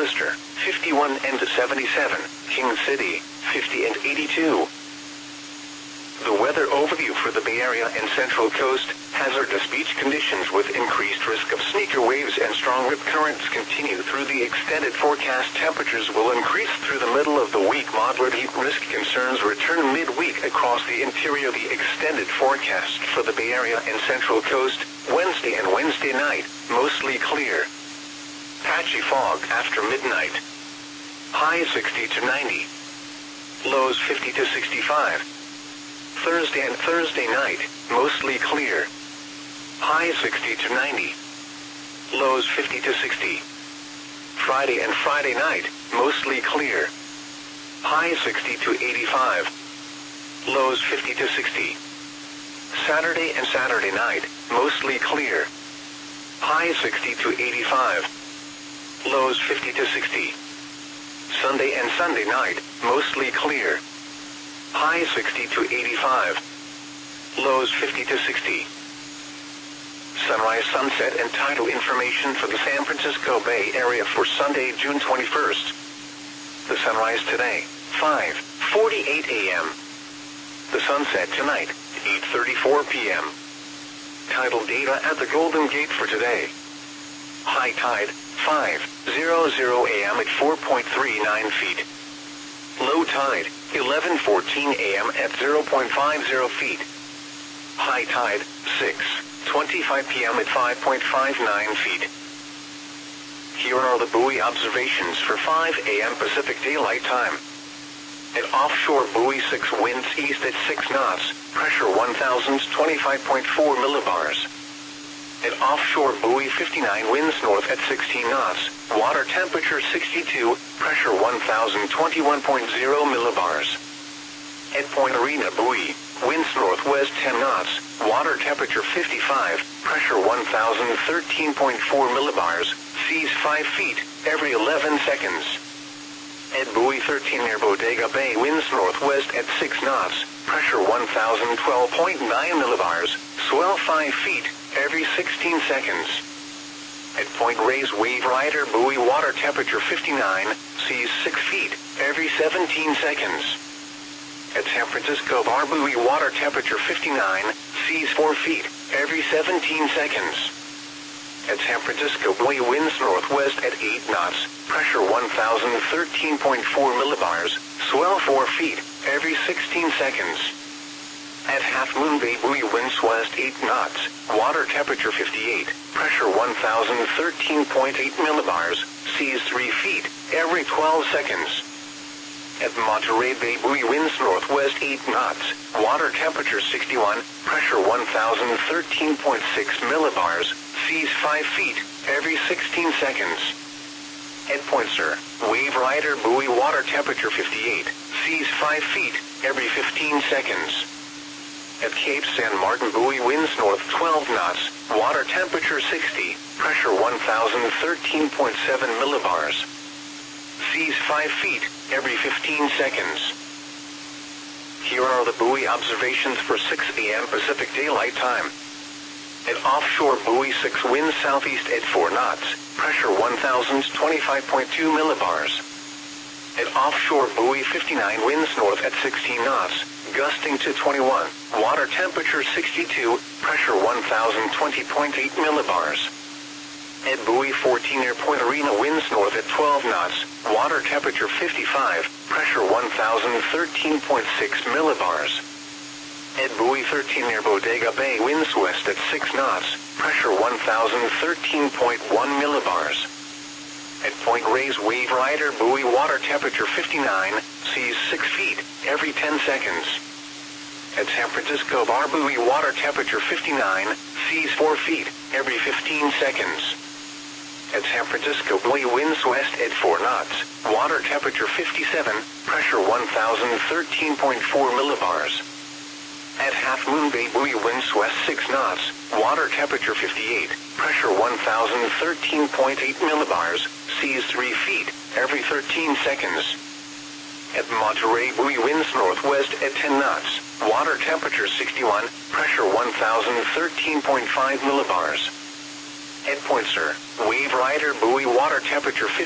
Hollister, 51 and 77, King City, 50 and 82. The weather overview for the Bay Area and Central Coast. Hazardous beach conditions with increased risk of sneaker waves and strong rip currents continue through the extended forecast. Temperatures will increase through the middle of the week. Moderate heat risk concerns return midweek across the interior. The extended forecast for the Bay Area and Central Coast. Wednesday and Wednesday night, mostly clear. Patchy fog after midnight. Highs 60 to 90. Lows 50 to 65. Thursday and Thursday night, mostly clear. Highs 60 to 90. Lows 50 to 60. Friday and Friday night, mostly clear. Highs 60 to 85. Lows 50 to 60. Saturday and Saturday night, mostly clear. Highs 60 to 85. Lows 50 to 60. Sunday and Sunday night, mostly clear. Highs 60 to 85. Lows 50 to 60. Sunrise, sunset, and tidal information for the San Francisco Bay Area for Sunday, June 21st. The sunrise today, 5:48 a.m. The sunset tonight, 8:34 p.m. Tidal data at the Golden Gate for today. High tide, 5:00 a.m. at 4.39 feet. Low tide, 11:14 a.m. at 0.50 feet. High tide, 6:25 p.m. at 5.59 feet. Here are the buoy observations for 5 a.m. Pacific Daylight Time. At offshore buoy 6, winds east at 6 knots, pressure 1,025.4 millibars. At offshore buoy 59, winds north at 16 knots, water temperature 62, pressure 1,021.0 millibars. At Point Arena buoy, winds northwest 10 knots, water temperature 55, pressure 1,013.4 millibars, seas 5 feet, every 11 seconds. At buoy 13 near Bodega Bay, winds northwest at 6 knots, pressure 1,012.9 millibars, swell 5 feet, every 16 seconds. At Point Reyes Wave Rider buoy, water temperature 59, seas 6 feet, every 17 seconds. At San Francisco Bar buoy, water temperature 59, seas 4 feet, every 17 seconds. At San Francisco buoy, winds northwest at 8 knots, pressure 1,013.4 millibars, swell 4 feet, every 16 seconds. At Half Moon Bay buoy, winds west 8 knots, water temperature 58, pressure 1,013.8 millibars, seas 3 feet, every 12 seconds. At Monterey Bay buoy, winds northwest 8 knots, water temperature 61, pressure 1,013.6 millibars, seas 5 feet, every 16 seconds. At Point Sur, Wave Rider buoy, water temperature 58, seas 5 feet, every 15 seconds. At Cape San Martin buoy, winds north 12 knots, water temperature 60, pressure 1,013.7 millibars. Seas 5 feet, every 15 seconds. Here are the buoy observations for 6 a.m. Pacific Daylight Time. At offshore buoy 6, winds southeast at 4 knots, pressure 1,025.2 millibars. At offshore buoy 59, winds north at 16 knots, gusting to 21, water temperature 62, pressure 1,020.8 millibars. At buoy 14 near Point Arena, winds north at 12 knots, water temperature 55, pressure 1,013.6 millibars. At buoy 13 near Bodega Bay, winds west at 6 knots, pressure 1,013.1 millibars. At Point Reyes Wave Rider buoy, water temperature 59, seas 6 feet, every 10 seconds. At San Francisco Bar buoy, water temperature 59, seas 4 feet, every 15 seconds. At San Francisco buoy, winds west at 4 knots, water temperature 57, pressure 1,013.4 millibars. At Half Moon Bay buoy, winds west 6 knots, water temperature 58, pressure 1,013.8 millibars, seas 3 feet, every 13 seconds. At Monterey buoy, winds northwest at 10 knots, water temperature 61, pressure 1,013.5 millibars. At Point Sur, Wave Rider buoy, water temperature 50.